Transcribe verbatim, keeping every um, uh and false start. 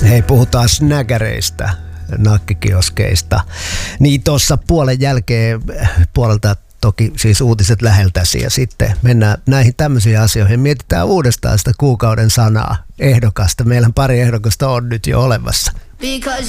Hei, puhutaan snägäreistä, nakkikioskeista. Niin tuossa puolen jälkeen, puolelta toki siis uutiset läheltäsi, ja sitten mennään näihin tämmöisiin asioihin. Mietitään uudestaan sitä kuukauden sanaa, ehdokasta. Meillä pari ehdokasta on nyt jo olemassa.